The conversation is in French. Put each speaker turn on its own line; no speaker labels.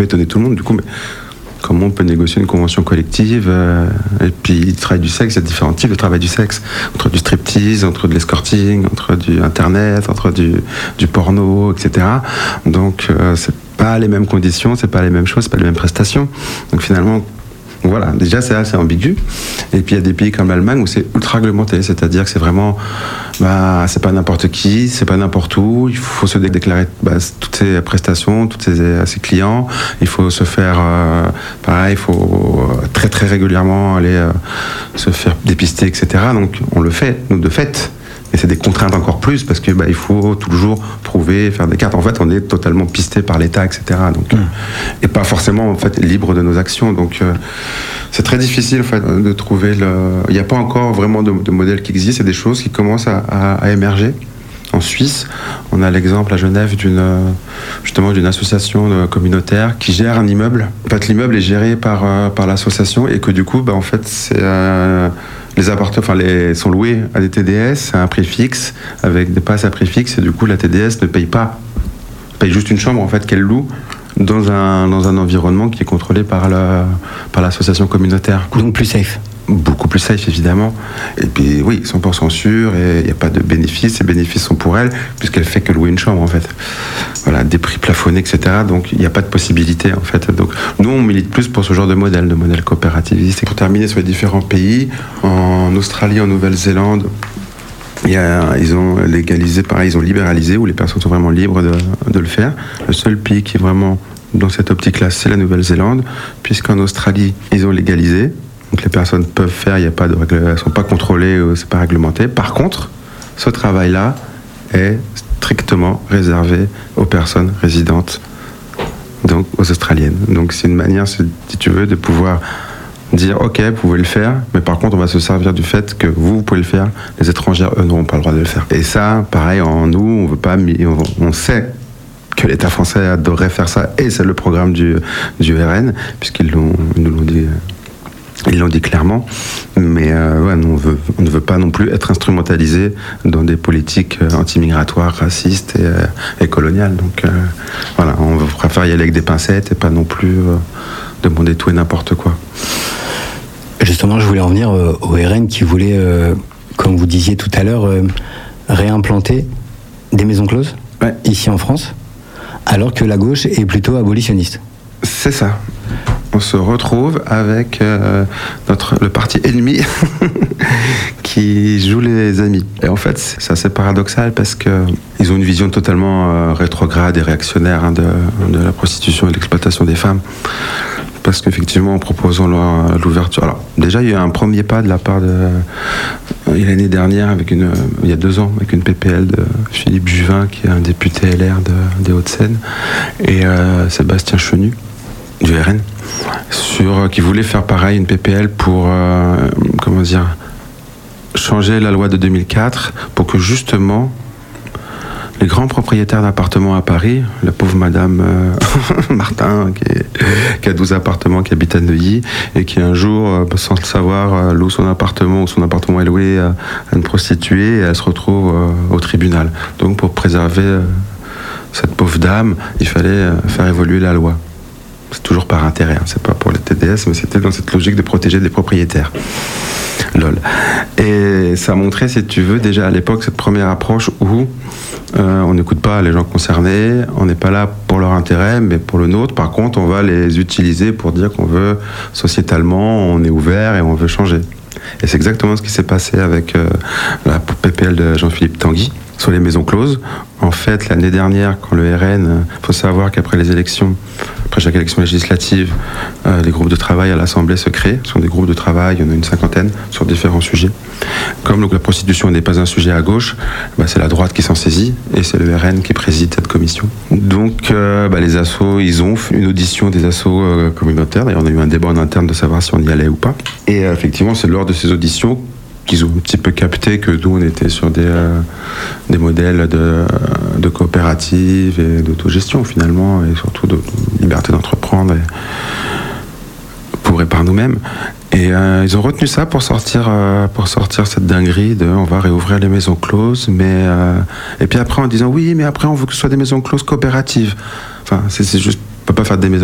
étonner tout le monde, du coup, mais comment on peut négocier une convention collective et puis le travail du sexe, il y a différents types de travail du sexe, entre du striptease, entre de l'escorting, entre du internet, entre du porno, etc. Donc c'est pas les mêmes conditions, c'est pas les mêmes choses, c'est pas les mêmes prestations. Donc finalement, voilà, déjà c'est assez ambigu. Et puis il y a des pays comme l'Allemagne où c'est ultra réglementé, c'est-à-dire que c'est vraiment, c'est pas n'importe qui, c'est pas n'importe où, il faut se déclarer toutes ses prestations, tous ses clients, il faut se faire, pareil, il faut très très régulièrement aller se faire dépister, etc. Donc on le fait, nous de fait. Et c'est des contraintes encore plus parce que il faut toujours prouver, faire des cartes. En fait, on est totalement pisté par l'État, etc. Donc, et pas forcément en fait libre de nos actions. Donc, c'est très difficile en fait de trouver Il n'y a pas encore vraiment de modèle qui existe. C'est des choses qui commencent à émerger. En Suisse, on a l'exemple à Genève d'une association communautaire qui gère un immeuble. En fait, l'immeuble est géré par l'association et que du coup, en fait, c'est les appartements, sont loués à des TDS à un prix fixe, avec des passes à prix fixe, et du coup la TDS ne paye pas, paye juste une chambre en fait qu'elle loue dans un environnement qui est contrôlé par l'association communautaire.
Donc plus safe.
Beaucoup plus safe évidemment, et puis oui, 100% sûr, et il n'y a pas de bénéfices, les bénéfices sont pour elle puisqu'elle fait que louer une chambre en fait. Voilà, des prix plafonnés, etc. Donc il n'y a pas de possibilité en fait. Donc nous on milite plus pour ce genre de modèle coopérativiste. Et pour terminer sur les différents pays, en Australie, en Nouvelle-Zélande, ils ont légalisé, pareil, ils ont libéralisé, où les personnes sont vraiment libres de le faire. Le seul pays qui est vraiment dans cette optique-là, c'est la Nouvelle-Zélande, puisqu'en Australie, ils ont légalisé. Donc les personnes peuvent faire, elles ne sont pas contrôlées, c'est pas réglementé. Par contre, ce travail-là est strictement réservé aux personnes résidentes, donc aux Australiennes. Donc c'est une manière, si tu veux, de pouvoir dire ok, vous pouvez le faire, mais par contre on va se servir du fait que vous pouvez le faire, les étrangères eux n'auront pas le droit de le faire. Et ça, pareil, en nous, on veut pas, on sait que l'État français adorerait faire ça, et c'est le programme du RN, puisqu'ils nous l'ont dit. Ils l'ont dit clairement, mais on ne veut pas non plus être instrumentalisé dans des politiques anti-migratoires, racistes et coloniales. Donc voilà, on préfère y aller avec des pincettes et pas non plus demander tout et n'importe quoi.
Justement, je voulais en venir au RN qui voulait, comme vous disiez tout à l'heure, réimplanter des maisons closes ici en France, alors que la gauche est plutôt abolitionniste.
C'est ça. On se retrouve avec le parti ennemi qui joue les amis. Et en fait, c'est assez paradoxal parce qu'ils ont une vision totalement rétrograde et réactionnaire de la prostitution et de l'exploitation des femmes. Parce qu'effectivement, en proposant l'ouverture... Alors, déjà, il y a eu un premier pas de la part l'année dernière, il y a 2 ans, avec une PPL de Philippe Juvin, qui est un député LR des Hauts-de-Seine, et Sébastien Chenu, du RN, qui voulait faire pareil, une PPL pour changer la loi de 2004 pour que justement les grands propriétaires d'appartements à Paris, la pauvre madame Martin qui a 12 appartements, qui habite à Neuilly et qui un jour, sans le savoir, loue son appartement ou son appartement est loué à une prostituée, et elle se retrouve au tribunal. Donc pour préserver cette pauvre dame, il fallait faire évoluer la loi. C'est toujours par intérêt, c'est pas pour les TDS, mais c'était dans cette logique de protéger des propriétaires. Lol. Et ça montrait, si tu veux, déjà à l'époque, cette première approche où on n'écoute pas les gens concernés, on n'est pas là pour leur intérêt, mais pour le nôtre. Par contre, on va les utiliser pour dire qu'on veut, sociétalement, on est ouvert et on veut changer. Et c'est exactement ce qui s'est passé avec la PPL de Jean-Philippe Tanguy sur les maisons closes. En fait, l'année dernière, quand le RN, il faut savoir qu'après les élections, après chaque élection législative, les groupes de travail à l'Assemblée se créent. Ce sont des groupes de travail, il y en a une 50aine, sur différents sujets. Comme la prostitution n'est pas un sujet à gauche, c'est la droite qui s'en saisit, et c'est le RN qui préside cette commission. Donc, les assos, ils ont une audition des assos communautaires. D'ailleurs, on a eu un débat en interne de savoir si on y allait ou pas. Et effectivement, c'est lors de ces auditions qu'ils ont un petit peu capté que nous, on était sur des modèles de coopérative et d'autogestion, finalement, et surtout de liberté d'entreprendre et par nous-mêmes. Et ils ont retenu ça pour sortir cette dinguerie de on va réouvrir les maisons closes, mais et puis après en disant oui, mais après on veut que ce soit des maisons closes coopératives. Enfin, c'est juste, on peut pas faire des maisons